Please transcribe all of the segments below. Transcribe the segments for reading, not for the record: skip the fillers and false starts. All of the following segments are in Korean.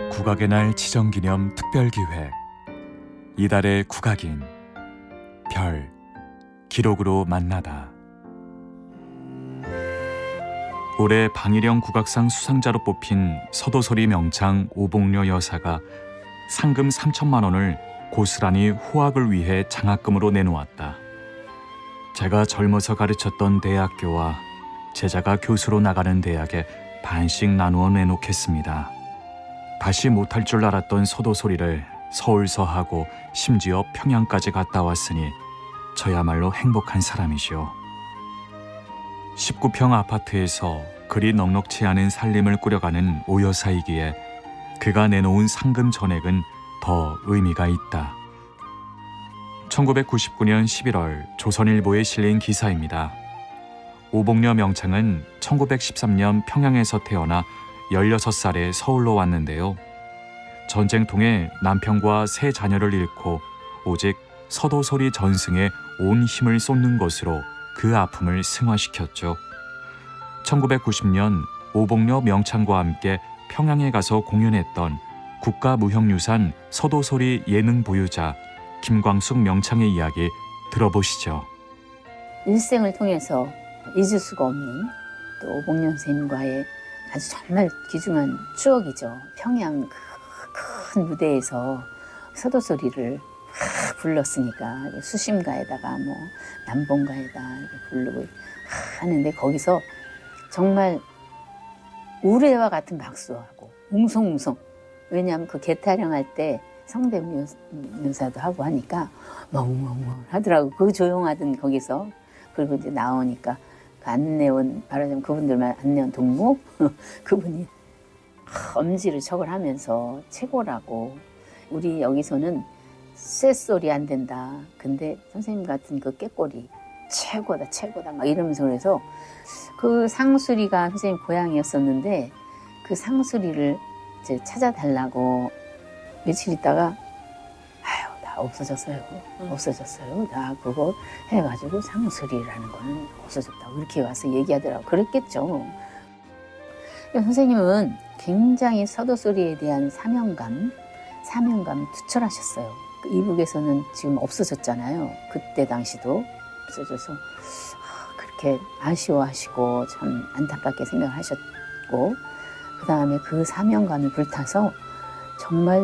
국악의 날 지정기념 특별기획 이달의 국악인 별 기록으로 만나다. 올해 방일영 국악상 수상자로 뽑힌 서도소리 명창 오봉려 여사가 상금 3천만 원을 고스란히 호학을 위해 장학금으로 내놓았다. 제가 젊어서 가르쳤던 대학교와 제자가 교수로 나가는 대학에 반씩 나누어 내놓겠습니다. 다시 못할 줄 알았던 서도소리를 서울서하고 심지어 평양까지 갔다 왔으니 저야말로 행복한 사람이죠. 19평 아파트에서 그리 넉넉치 않은 살림을 꾸려가는 오 여사이기에 그가 내놓은 상금 전액은 더 의미가 있다. 1999년 11월 조선일보에 실린 기사입니다. 오봉려 명창은 1913년 평양에서 태어나 16살에 서울로 왔는데요. 전쟁통에 남편과 세 자녀를 잃고 오직 서도소리 전승에 온 힘을 쏟는 것으로 그 아픔을 승화시켰죠. 1990년 오봉려 명창과 함께 평양에 가서 공연했던 국가무형유산 서도소리 예능 보유자 김광숙 명창의 이야기 들어보시죠. 일생을 통해서 잊을 수가 없는 또 오봉려 선생님과의 아주 정말 귀중한 추억이죠. 평양 큰 무대에서 서도소리를 불렀으니까 수심가에다가 뭐 남봉가에다 부르고 하는데 거기서 정말 우레와 같은 박수하고 웅성웅성. 왜냐하면 그 개타령할 때 성대묘사도 하고 하니까 멍멍멍 하더라고. 그 조용하던 거기서. 그리고 이제 나오니까 그 안내원, 말하자면 그분들만 안내원 동무 그분이 엄지를 척을 하면서 최고라고. 우리 여기서는 쇳소리 안 된다. 근데 선생님 같은 그 꾀꼬리 최고다 최고다 막 이러면서 그래서 그 상수리가 선생님 고향이었었는데 그 상수리를 이제 찾아달라고 며칠 있다가 아유 다 없어졌어요. 없어졌어요. 다 그거 해가지고 상수리라는 거는 없어졌다고 이렇게 와서 얘기하더라고. 그랬겠죠. 선생님은 굉장히 서도소리에 대한 사명감 투철하셨어요. 이북에서는 지금 없어졌잖아요. 그때 당시도 없어져서 그렇게 아쉬워하시고 참 안타깝게 생각하셨고 그 다음에 그 사명감이 불타서 정말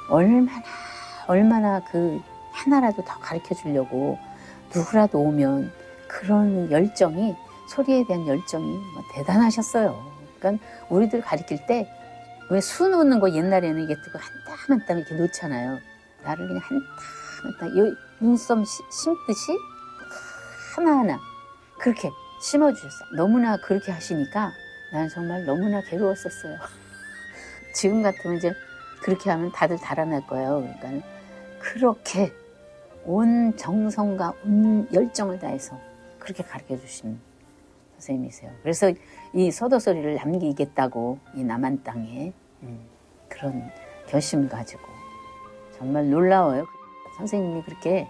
얼마나 그 하나라도 더 가르쳐 주려고 누구라도 오면 그런 열정이 소리에 대한 열정이 대단하셨어요. 그러니까 우리들 가르칠 때 왜 수 놓는 거 옛날에는 이게 뜨고 한 땀 한 땀 이렇게 놓잖아요. 나를 그냥 한 땀 한 땀 눈썹 심듯이 하나하나 그렇게 심어주셨어요. 너무나 그렇게 하시니까 나는 정말 너무나 괴로웠었어요. 지금 같으면 이제 그렇게 하면 다들 달아날 거예요. 그러니까 그렇게 온 정성과 온 열정을 다해서 그렇게 가르쳐 주신 선생님이세요. 그래서 이 서도소리를 남기겠다고 이 남한 땅에 그런 결심을 가지고 정말 놀라워요. 선생님이 그렇게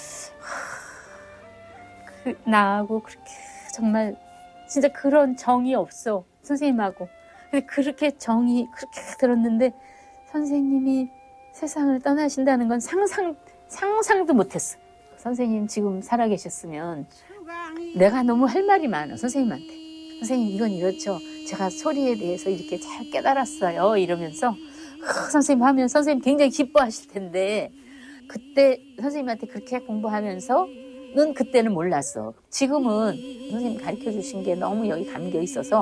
나하고 그렇게 정말 진짜 그런 정이 없어 선생님하고. 근데 그렇게 정이 그렇게 들었는데 선생님이 세상을 떠나신다는 건 상상도 못했어. 선생님 지금 살아계셨으면 내가 너무 할 말이 많아 선생님한테. 선생님 이건 이렇죠. 제가 소리에 대해서 이렇게 잘 깨달았어요 이러면서 선생님 하면 선생님 굉장히 기뻐하실 텐데 그때 선생님한테 그렇게 공부하면서는 그때는 몰랐어. 지금은 선생님 가르쳐 주신 게 너무 여기 감겨 있어서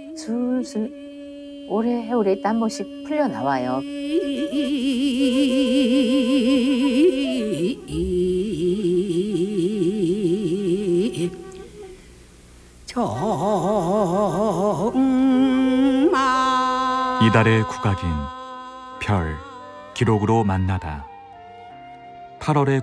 술술 오래오래 한 번씩 풀려 나와요. 이달의 국악인 별 기록으로 만나다. 8월의